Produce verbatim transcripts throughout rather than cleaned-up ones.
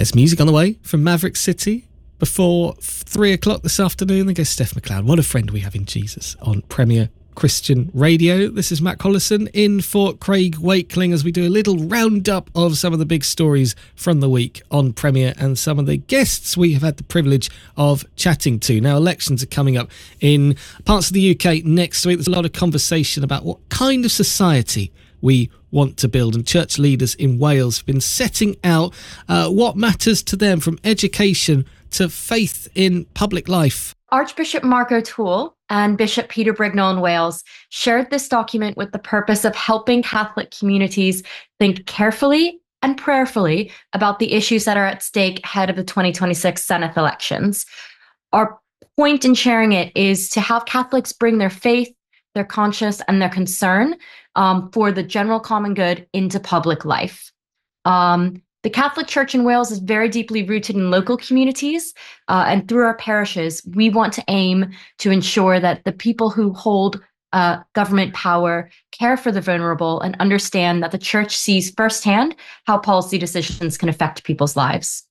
There's music on the way from Maverick City before three o'clock this afternoon. Then goes Steph McLeod. What a friend we have in Jesus on Premier Christian Radio. This is Matt Collison in for Craig Wakeling as we do a little roundup of some of the big stories from the week on Premier and some of the guests we have had the privilege of chatting to. Now, elections are coming up in parts of the U K next week. There's a lot of conversation about what kind of society we want to build, and church leaders in Wales have been setting out uh, what matters to them, from education to faith in public life. Archbishop Mark O'Toole and Bishop Peter Brignall in Wales shared this document with the purpose of helping Catholic communities think carefully and prayerfully about the issues that are at stake ahead of the twenty twenty-six Senate elections. Our point in sharing it is to have Catholics bring their faith, their conscience, and their concern um, for the general common good into public life. Um, The Catholic Church in Wales is very deeply rooted in local communities, uh, and through our parishes, we want to aim to ensure that the people who hold uh, government power care for the vulnerable and understand that the Church sees firsthand how policy decisions can affect people's lives.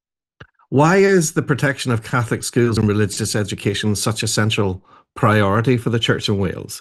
Why is the protection of Catholic schools and religious education such a central priority for the Church in Wales?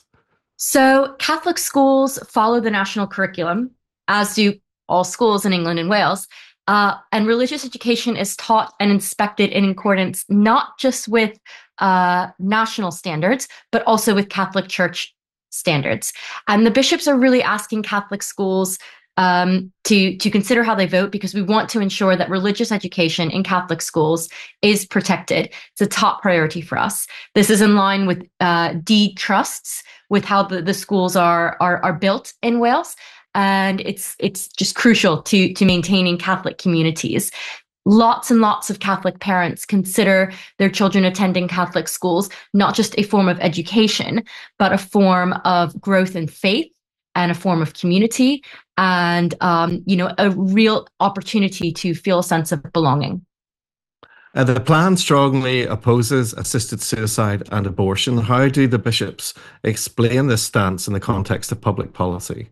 So Catholic schools follow the national curriculum, as do all schools in England and Wales, uh, and religious education is taught and inspected in accordance not just with uh, national standards, but also with Catholic Church standards. And the bishops are really asking Catholic schools um, to, to consider how they vote, because we want to ensure that religious education in Catholic schools is protected. It's a top priority for us. This is in line with uh, deed trusts, with how the, the schools are, are, are built in Wales. And it's it's just crucial to, to maintaining Catholic communities. Lots and lots of Catholic parents consider their children attending Catholic schools not just a form of education, but a form of growth in faith and a form of community, and um, you know, a real opportunity to feel a sense of belonging. Uh, the plan strongly opposes assisted suicide and abortion. How do the bishops explain this stance in the context of public policy?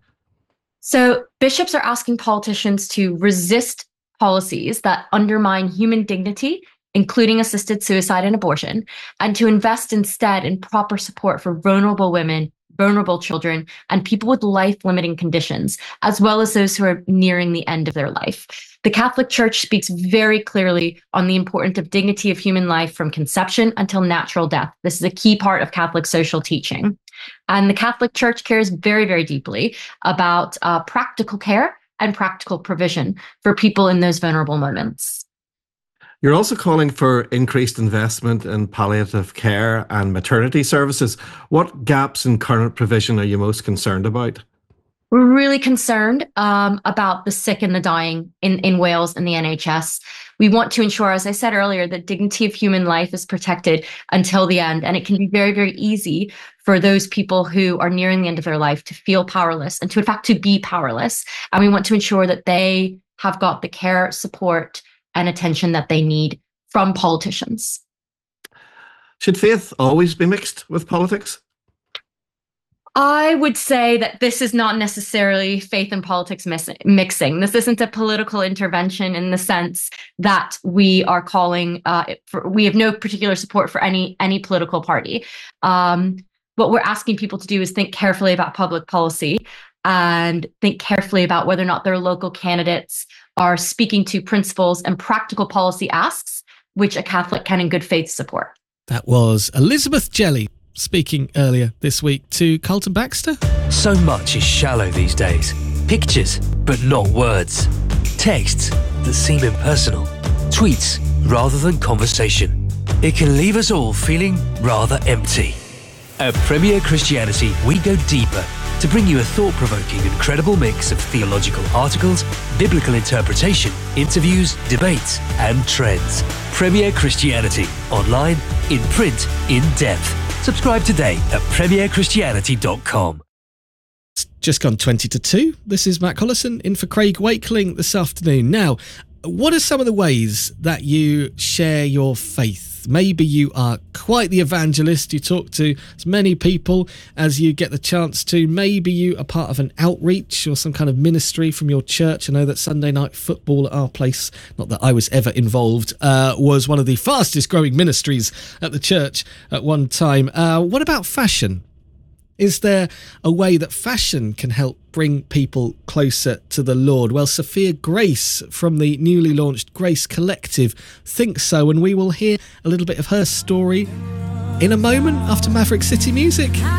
So bishops are asking politicians to resist policies that undermine human dignity, including assisted suicide and abortion, and to invest instead in proper support for vulnerable women, vulnerable children, and people with life-limiting conditions, as well as those who are nearing the end of their life. The Catholic Church speaks very clearly on the importance of dignity of human life from conception until natural death. This is a key part of Catholic social teaching. And the Catholic Church cares very, very deeply about uh, practical care and practical provision for people in those vulnerable moments. You're also calling for increased investment in palliative care and maternity services. What gaps in current provision are you most concerned about? We're really concerned um, about the sick and the dying in, in Wales and the N H S. We want to ensure, as I said earlier, that dignity of human life is protected until the end. And it can be very, very easy for those people who are nearing the end of their life to feel powerless and to, in fact, to be powerless. And we want to ensure that they have got the care, support, and attention that they need from politicians. Should faith always be mixed with politics? I would say that this is not necessarily faith and politics mis- mixing. This isn't a political intervention in the sense that we are calling, uh, for, we have no particular support for any any political party. Um, what we're asking people to do is think carefully about public policy and think carefully about whether or not their local candidates are speaking to principles and practical policy asks, which a Catholic can in good faith support. That was Elizabeth Jelly speaking earlier this week to Carlton Baxter. So much is shallow these days. Pictures, but not words. Texts that seem impersonal. Tweets rather than conversation. It can leave us all feeling rather empty. At Premier Christianity, we go deeper to bring you a thought-provoking and credible mix of theological articles, biblical interpretation, interviews, debates, and trends. Premier Christianity, online, in print, in depth. Subscribe today at premier christianity dot com. It's just gone twenty to two. This is Matt Collison in for Craig Wakeling this afternoon. Now, what are some of the ways that you share your faith? Maybe you are quite the evangelist. You talk to as many people as you get the chance to. Maybe you are part of an outreach or some kind of ministry from your church. I know that Sunday night football at our place, not that I was ever involved, uh, was one of the fastest growing ministries at the church at one time. Uh, what about fashion? Is there a way that fashion can help bring people closer to the Lord? Well, Sophia Grace from the newly launched Grace Collective thinks so, and we will hear a little bit of her story in a moment after Maverick City Music.